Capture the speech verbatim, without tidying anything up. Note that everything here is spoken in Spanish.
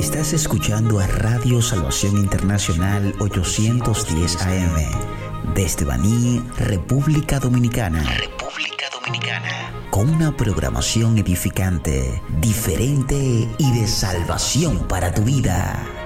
Estás escuchando a Radio Salvación Internacional ochocientos diez A M desde Baní, República Dominicana. República Dominicana. Con una programación edificante, diferente y de salvación para tu vida.